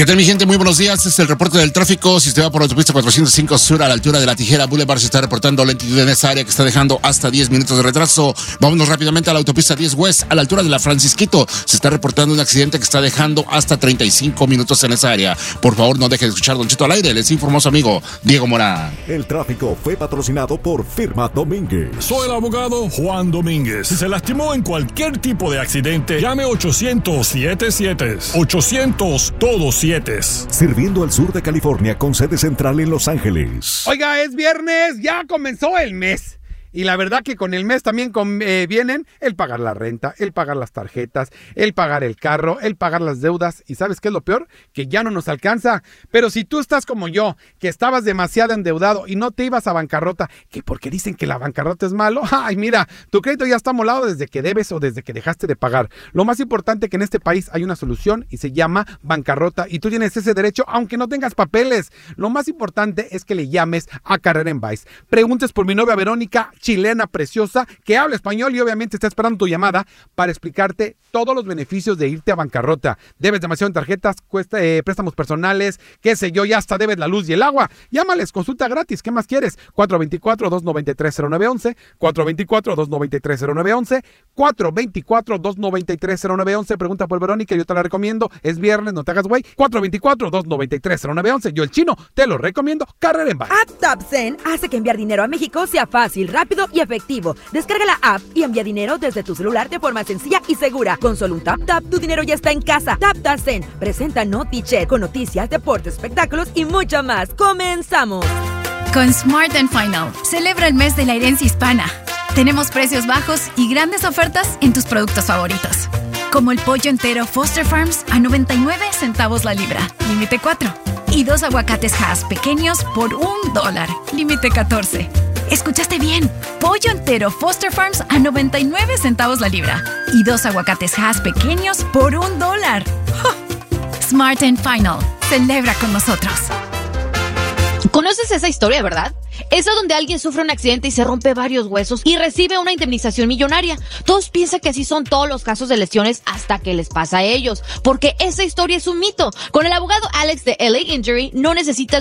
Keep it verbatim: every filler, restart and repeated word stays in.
¿Qué tal, mi gente? Muy buenos días. Este es el reporte del tráfico. Si usted va por la autopista cuatrocientos cinco Sur a la altura de la Tijera Boulevard, se está reportando lentitud en esa área que está dejando hasta diez minutos de retraso. Vámonos rápidamente a la autopista diez West a la altura de la Francisquito. Se está reportando un accidente que está dejando hasta treinta y cinco minutos en esa área. Por favor, no deje de escuchar Don Cheto al aire. Les informó su amigo Diego Morán. El tráfico fue patrocinado por Firma Domínguez. Soy el abogado Juan Domínguez. Si se lastimó en cualquier tipo de accidente, llame ochocientos siete siete. ochocientos todos siete. Sirviendo al sur de California con sede central en Los Ángeles. Oiga, es viernes, ya comenzó el mes. Y la verdad que con el mes también con, eh, vienen el pagar la renta, el pagar las tarjetas, el pagar el carro, el pagar las deudas. ¿Y sabes qué es lo peor? Que ya no nos alcanza. Pero si tú estás como yo, que estabas demasiado endeudado y no te ibas a bancarrota, que porque dicen que la bancarrota es malo, ay, mira, tu crédito ya está molado desde que debes o desde que dejaste de pagar. Lo más importante que en este país hay una solución y se llama bancarrota, y tú tienes ese derecho aunque no tengas papeles. Lo más importante es que le llames a Carrera en Vice. Preguntes por mi novia Verónica, chilena preciosa, que habla español y obviamente está esperando tu llamada para explicarte todos los beneficios de irte a bancarrota. Debes demasiado en tarjetas, cuesta, eh, préstamos personales, qué sé yo, ya hasta debes la luz y el agua. Llámales, consulta gratis, ¿qué más quieres? cuatro dos cuatro, dos nueve tres, cero nueve uno uno, cuatro dos cuatro, dos nueve tres, cero nueve uno uno, cuatro dos cuatro, dos nueve tres, cero nueve uno uno. Pregunta por Verónica, yo te la recomiendo. Es viernes, no te hagas güey. cuatro dos cuatro, dos nueve tres, cero nueve uno uno. Yo, el chino, te lo recomiendo. Carrera en Vice. App TapSend hace que enviar dinero a México sea fácil, rápido y efectivo. Descarga la app y envía dinero desde tu celular de forma sencilla y segura. Con solo un tap tap, tu dinero ya está en casa. Tap TapSend presenta NotiChat con noticias, deportes, espectáculos y mucho más. ¡Comenzamos! Con Smart and Final, celebra el mes de la herencia hispana. Tenemos precios bajos y grandes ofertas en tus productos favoritos. Como el pollo entero Foster Farms a noventa y nueve centavos la libra, límite cuatro. Y dos aguacates Hass pequeños por un dólar, límite catorce. ¿Escuchaste bien? Pollo entero Foster Farms a noventa y nueve centavos la libra. Y dos aguacates Hass pequeños por un dólar. ¡Oh! Smart and Final. Celebra con nosotros. ¿Conoces esa historia, verdad? Esa donde alguien sufre un accidente y se rompe varios huesos y recibe una indemnización millonaria. Todos piensan que así son todos los casos de lesiones hasta que les pasa a ellos, porque esa historia es un mito. Con el abogado Alex de L A Injury no necesitas